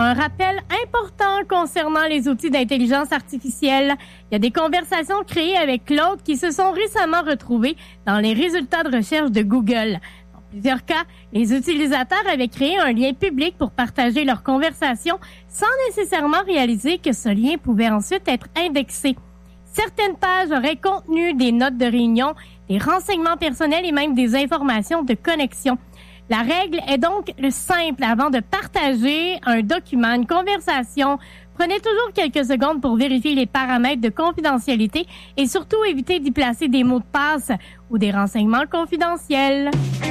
Un rappel important concernant les outils d'intelligence artificielle. Il y a des conversations créées avec Claude qui se sont récemment retrouvées dans les résultats de recherche de Google. Dans plusieurs cas, les utilisateurs avaient créé un lien public pour partager leurs conversations sans nécessairement réaliser que ce lien pouvait ensuite être indexé. Certaines pages auraient contenu des notes de réunion, des renseignements personnels et même des informations de connexion. La règle est donc simple. Avant de partager un document, une conversation, prenez toujours quelques secondes pour vérifier les paramètres de confidentialité et surtout éviter d'y placer des mots de passe ou des renseignements confidentiels.